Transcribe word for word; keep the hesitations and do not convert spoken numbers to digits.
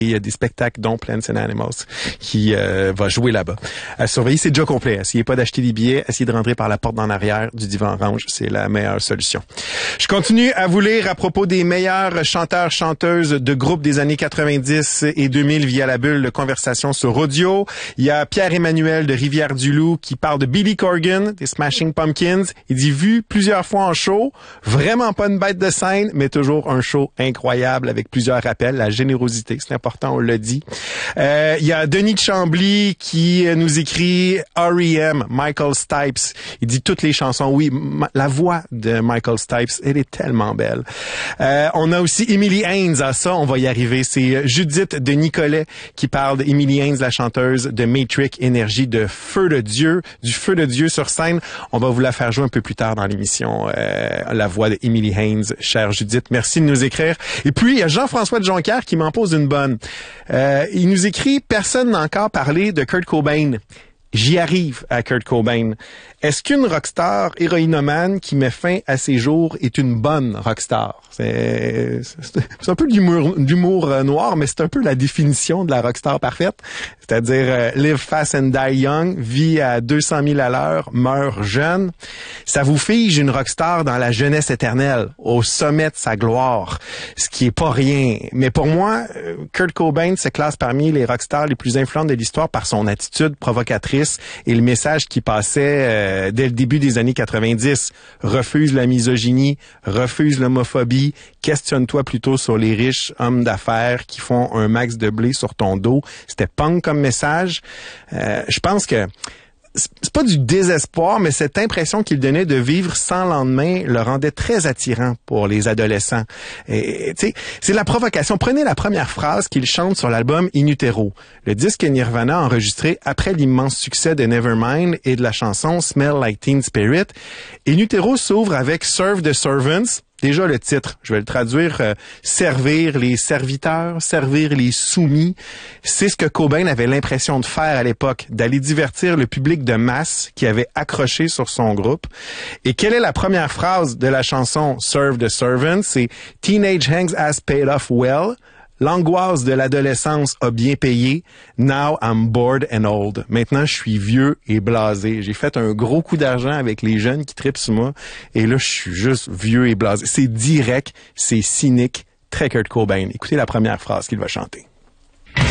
il y a des spectacles dont Plants and Animals qui euh, va jouer là-bas. À surveiller, c'est déjà complet. Essayez pas d'acheter des billets, essayez de rentrer par la porte d'en arrière du Divan Orange, c'est la meilleure solution. Je continue à vous lire à propos des meilleurs chanteurs, chanteuses de groupes des années quatre-vingt-dix et deux mille via la bulle de conversation sur audio. Il y a Pierre-Emmanuel de Rivière-du-Loup qui parle de Billy Corgan, des Smashing Pumpkins. Il dit, vu plusieurs fois en show, vraiment pas une bête de scène, mais toujours un show incroyable avec plusieurs rappels, la générosité, c'est important. On l'a dit. Euh, il y a Denis de Chambly qui nous écrit R E M, Michael Stipes. Il dit toutes les chansons. Oui, ma, la voix de Michael Stipes, elle est tellement belle. Euh, on a aussi Emily Haynes. À ça, on va y arriver. C'est Judith de Nicolet qui parle d'Emily Haynes, la chanteuse de Matrix Énergie, de Feu de Dieu, du Feu de Dieu sur scène. On va vous la faire jouer un peu plus tard dans l'émission. Euh, la voix de Emily Haynes, chère Judith. Merci de nous écrire. Et puis, il y a Jean-François de Jonquière qui m'en pose une bonne. Euh, il nous écrit « Personne n'a encore parlé de Kurt Cobain ». J'y arrive à Kurt Cobain. Est-ce qu'une rockstar héroïnomane qui met fin à ses jours est une bonne rockstar? C'est, c'est un peu d'humour, d'humour noir, mais c'est un peu la définition de la rockstar parfaite. C'est-à-dire euh, live fast and die young, vit à deux cent mille à l'heure, meurt jeune. Ça vous fige une rockstar dans la jeunesse éternelle, au sommet de sa gloire, ce qui est pas rien. Mais pour moi, Kurt Cobain se classe parmi les rockstars les plus influentes de l'histoire par son attitude provocatrice et le message qui passait euh, dès le début des années quatre-vingt-dix. Refuse la misogynie, refuse l'homophobie, questionne-toi plutôt sur les riches hommes d'affaires qui font un max de blé sur ton dos. C'était punk comme message. Euh, je pense que c'est pas du désespoir, mais cette impression qu'il donnait de vivre sans lendemain le rendait très attirant pour les adolescents. Et tu sais, c'est la provocation. Prenez la première phrase qu'il chante sur l'album In Utero, le disque Nirvana enregistré après l'immense succès de Nevermind et de la chanson Smell Like Teen Spirit. In Utero s'ouvre avec Serve the Servants. Déjà le titre, je vais le traduire, euh, servir les serviteurs, servir les soumis. C'est ce que Cobain avait l'impression de faire à l'époque, d'aller divertir le public de masse qui avait accroché sur son groupe. Et quelle est la première phrase de la chanson Serve the Servants? C'est « Teenage hangs has paid off well ». L'angoisse de l'adolescence a bien payé. Now I'm bored and old. Maintenant, je suis vieux et blasé. J'ai fait un gros coup d'argent avec les jeunes qui tripent sur moi. Et là, je suis juste vieux et blasé. C'est direct, c'est cynique, très Kurt Cobain. Écoutez la première phrase qu'il va chanter.